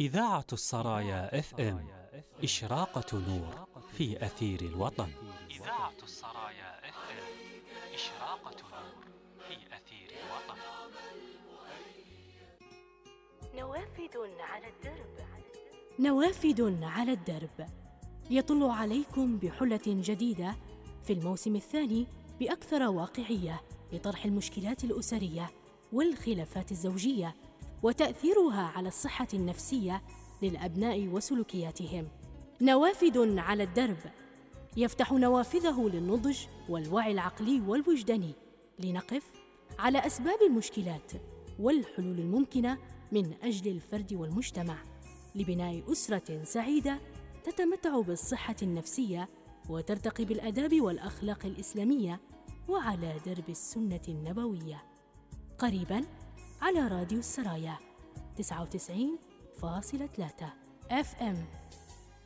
إذاعة السرايا FM إشراقة نور في أثير الوطن. إذاعة السرايا FM إشراقة نور في أثير الوطن. نوافذ على الدرب، نوافذ على الدرب، يطل عليكم بحلة جديدة في الموسم الثاني بأكثر واقعية لطرح المشكلات الأسرية والخلافات الزوجية وتأثيرها على الصحة النفسية للأبناء وسلوكياتهم. نوافذ على الدرب يفتح نوافذه للنضج والوعي العقلي والوجداني لنقف على أسباب المشكلات والحلول الممكنة من أجل الفرد والمجتمع لبناء أسرة سعيدة تتمتع بالصحة النفسية وترتقي بالآداب والأخلاق الإسلامية وعلى درب السنة النبوية. قريباً على راديو السرايا 99.3 FM.